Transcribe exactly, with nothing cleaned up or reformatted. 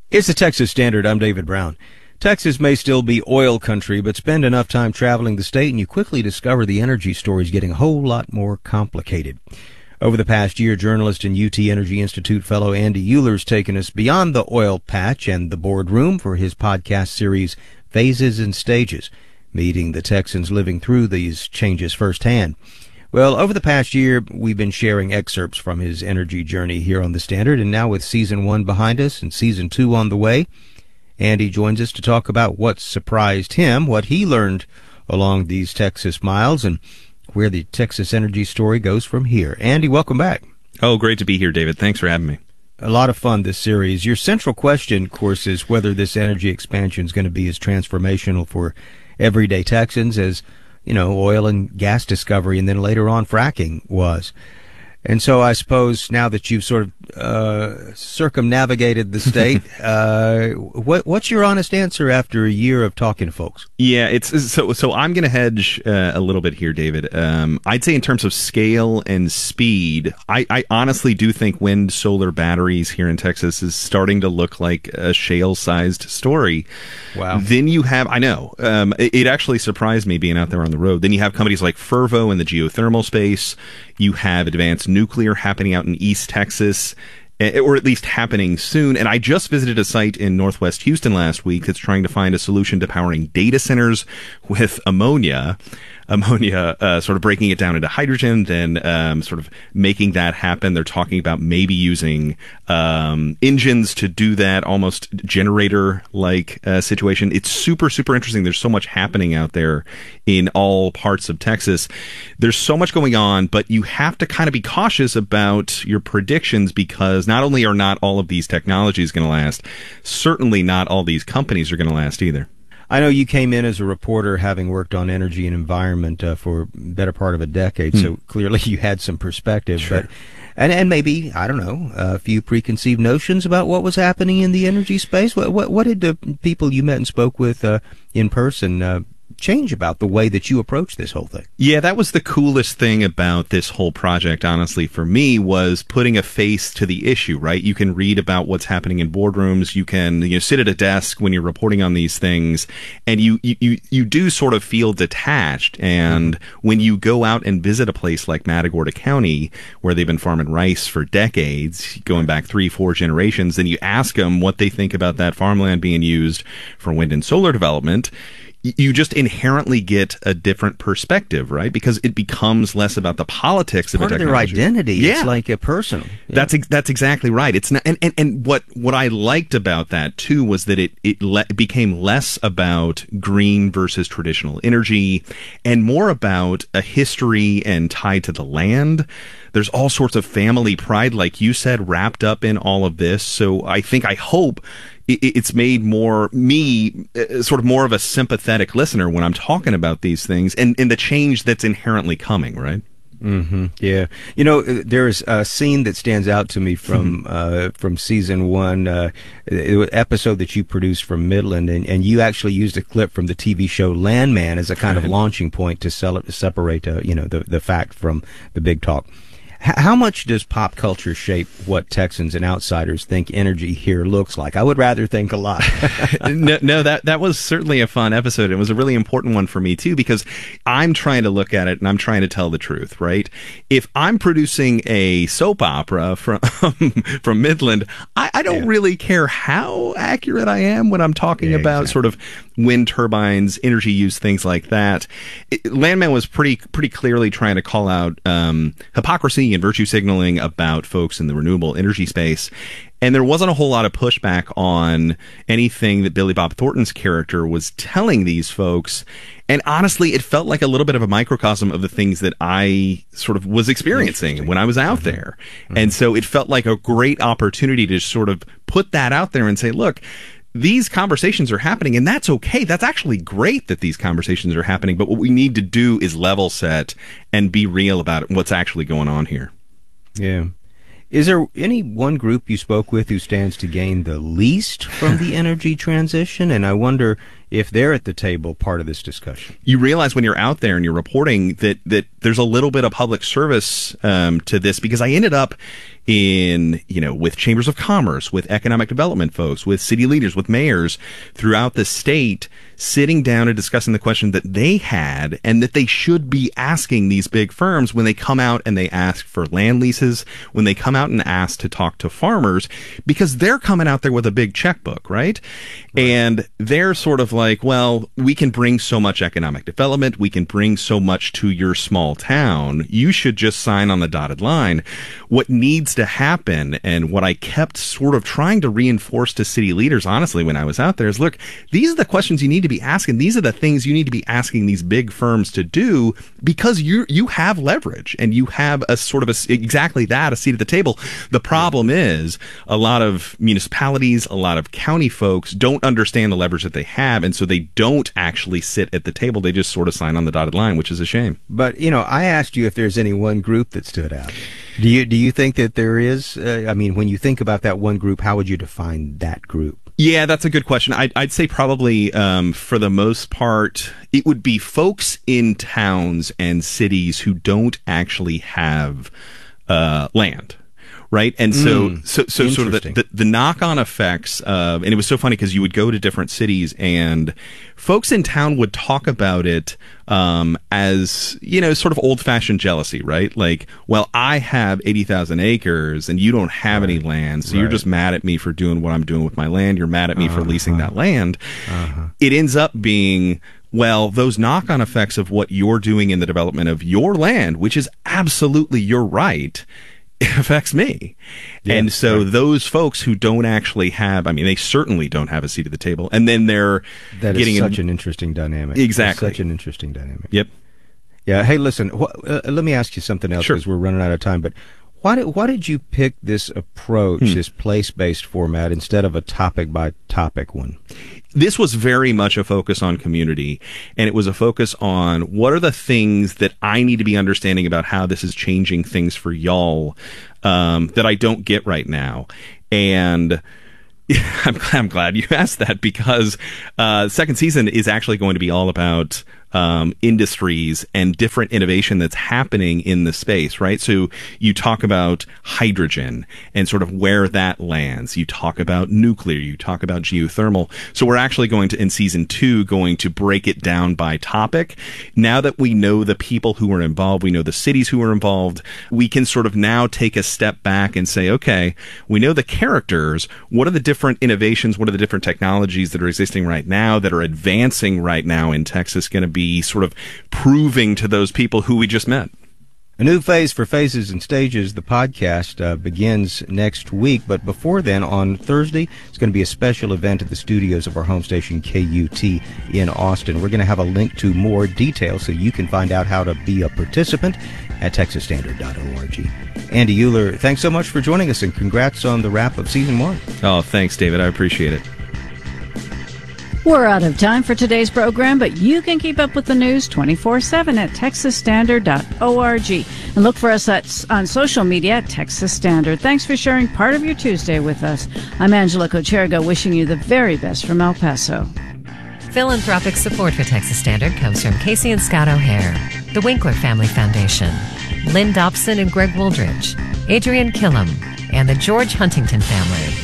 It's the Texas Standard. I'm David Brown. Texas may still be oil country, but spend enough time traveling the state and you quickly discover the energy story is getting a whole lot more complicated. Over the past year, journalist and U T Energy Institute fellow Andy Uhler's taken us beyond the oil patch and the boardroom for his podcast series, Phases and Stages, meeting the Texans living through these changes firsthand. Well, over the past year, we've been sharing excerpts from his energy journey here on the Standard, and now with season one behind us and season two on the way, Andy joins us to talk about what surprised him, what he learned along these Texas miles, and where the Texas energy story goes from here. Andy, welcome back. Oh, great to be here, David. Thanks for having me. A lot of fun, this series. Your central question, of course, is whether this energy expansion is going to be as transformational for everyday Texans as, you know, oil and gas discovery and then later on fracking was. And so I suppose now that you've sort of uh, circumnavigated the state, uh, what, what's your honest answer after a year of talking to folks? Yeah, it's so. So I'm going to hedge uh, a little bit here, David. Um, I'd say in terms of scale and speed, I, I honestly do think wind solar batteries here in Texas is starting to look like a shale-sized story. Wow. Then you have, I know, um, it, it actually surprised me being out there on the road. Then you have companies like Fervo in the geothermal space. You have advanced nuclear happening out in East Texas, or at least happening soon. And I just visited a site in Northwest Houston last week that's trying to find a solution to powering data centers with ammonia. Ammonia, uh, sort of breaking it down into hydrogen, then um, sort of making that happen. They're talking about maybe using um, engines to do that, almost generator-like uh, situation. It's super, super interesting. There's so much happening out there in all parts of Texas. There's so much going on, but you have to kind of be cautious about your predictions because not only are not all of these technologies going to last, certainly not all these companies are going to last either. I know you came in as a reporter having worked on energy and environment uh, for a better part of a decade, hmm. so clearly you had some perspective. Sure. But, and, and maybe, I don't know, a few preconceived notions about what was happening in the energy space. What, what, what did the people you met and spoke with uh, in person uh, change about the way that you approach this whole thing? Yeah, that was the coolest thing about this whole project, honestly, for me, was putting a face to the issue, right? You can read about what's happening in boardrooms. You can, you know, sit at a desk when you're reporting on these things, and you, you, you do sort of feel detached. And mm-hmm. when you go out and visit a place like Matagorda County, where they've been farming rice for decades, going back three, four generations, then you ask them what they think about that farmland being used for wind and solar development, you just inherently get a different perspective, right? Because it becomes less about the politics of part a of their identity. Yeah. It's like a personal. Yeah. That's ex- that's exactly right. It's not, and, and, and what what I liked about that too was that it it, le- it became less about green versus traditional energy, and more about a history and tied to the land. There's all sorts of family pride, like you said, wrapped up in all of this. So I think I hope it's made more me sort of more of a sympathetic listener when I'm talking about these things and, and the change that's inherently coming, right? Mm-hmm. Yeah. You know, there's a scene that stands out to me from mm-hmm. uh, from season one, uh, episode that you produced from Midland, and, and you actually used a clip from the T V show Landman as a kind of launching point to sell it, to separate, uh, you know, the the fact from the big talk. How much does pop culture shape what Texans and outsiders think energy here looks like? I would rather think a lot. no, no, that that was certainly a fun episode. It was a really important one for me, too, because I'm trying to look at it and I'm trying to tell the truth, right? If I'm producing a soap opera from from Midland, I, I don't yeah. really care how accurate I am when I'm talking yeah, about exactly. sort of wind turbines, energy use, things like that. It, Landman was pretty pretty clearly trying to call out um, hypocrisy and virtue signaling about folks in the renewable energy space. And there wasn't a whole lot of pushback on anything that Billy Bob Thornton's character was telling these folks. And honestly, it felt like a little bit of a microcosm of the things that I sort of was experiencing when I was out there. Mm-hmm. And so it felt like a great opportunity to sort of put that out there and say, look, these conversations are happening, and that's okay. That's actually great that these conversations are happening, but what we need to do is level set and be real about what's actually going on here. Yeah. Is there any one group you spoke with who stands to gain the least from the energy transition? And I wonder, if they're at the table part of this discussion. You realize when you're out there and you're reporting that, that there's a little bit of public service um, to this, because I ended up in, you know, with chambers of commerce, with economic development folks, with city leaders, with mayors throughout the state, sitting down and discussing the question that they had and that they should be asking these big firms when they come out and they ask for land leases, when they come out and ask to talk to farmers, because they're coming out there with a big checkbook, right? right? And they're sort of like, well, we can bring so much economic development, we can bring so much to your small town, you should just sign on the dotted line. What needs to happen, and what I kept sort of trying to reinforce to city leaders, honestly, when I was out there, is look, these are the questions you need to be asking. These are the things you need to be asking these big firms to do, because you you have leverage and you have a sort of a, exactly that, a seat at the table. The problem is a lot of municipalities, a lot of county folks don't understand the leverage that they have, and so they don't actually sit at the table. They just sort of sign on the dotted line, which is a shame. But, you know, I asked you if there's any one group that stood out. Do you do you think that there is? Uh, I mean, when you think about that one group, how would you define that group? Yeah, that's a good question. I'd, I'd say probably, um, for the most part, it would be folks in towns and cities who don't actually have uh, land. Right. And so, mm, so, so sort of the, the, the knock-on effects of, and it was so funny because you would go to different cities and folks in town would talk about it, um, as, you know, sort of old-fashioned jealousy, right? Like, well, I have eighty thousand acres and you don't have right. any land. So right. you're just mad at me for doing what I'm doing with my land. You're mad at me uh-huh. for leasing that land. Uh-huh. It ends up being, well, those knock-on effects of what you're doing in the development of your land, which is absolutely your right, it affects me. Yeah, and so right. those folks who don't actually have, I mean, they certainly don't have a seat at the table. And then they're that getting is such in, an interesting dynamic. Exactly. It's such an interesting dynamic. Yep. Yeah. Hey, listen, wh- uh, let me ask you something else, because sure. we're running out of time. But why did, why did you pick this approach, hmm. this place-based format, instead of a topic-by-topic one? This was very much a focus on community, and it was a focus on what are the things that I need to be understanding about how this is changing things for y'all um, that I don't get right now. And I'm, I'm glad you asked that, because uh, second season is actually going to be all about um, industries and different innovation that's happening in the space, right? So you talk about hydrogen and sort of where that lands. You talk about nuclear. You talk about geothermal. So we're actually going to, in season two, going to break it down by topic. Now that we know the people who are involved, we know the cities who are involved, we can sort of now take a step back and say, okay, we know the characters. What are the different innovations? What are the different technologies that are existing right now, that are advancing right now in Texas, going to be sort of proving to those people who we just met? A new phase for Phases and Stages, the podcast, uh, begins next week. But before then, on Thursday, it's going to be a special event at the studios of our home station, K U T, in Austin. We're going to have a link to more details so you can find out how to be a participant at texas standard dot org. Andy Uhler, thanks so much for joining us, and congrats on the wrap of season one. Oh, thanks, David. I appreciate it. We're out of time for today's program, but you can keep up with the news twenty-four seven at texas standard dot org. And look for us at, on social media at Texas Standard. Thanks for sharing part of your Tuesday with us. I'm Angela Cochergo, wishing you the very best from El Paso. Philanthropic support for Texas Standard comes from Casey and Scott O'Hare, the Winkler Family Foundation, Lynn Dobson and Greg Wooldridge, Adrian Killam, and the George Huntington family.